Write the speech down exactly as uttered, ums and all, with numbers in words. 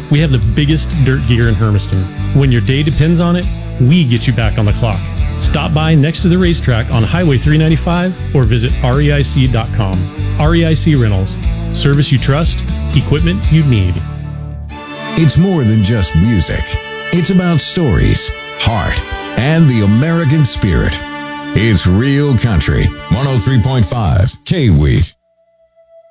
We have the biggest dirt gear in Hermiston. When your day depends on it, we get you back on the clock. Stop by next to the racetrack on Highway three ninety-five or visit R E I C dot com. R E I C Rentals. Service you trust, equipment you need. It's more than just music. It's about stories, heart, and the American spirit. It's real country. one oh three point five K-Week.